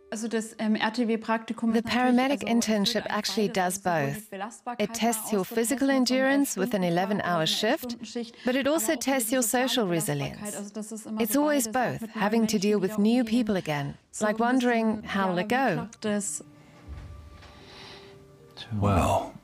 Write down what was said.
The paramedic internship actually does both. It tests your physical endurance with an 11-hour shift, but it also tests your social resilience. It's always both, having to deal with new people again, like wondering, how will it go? Well,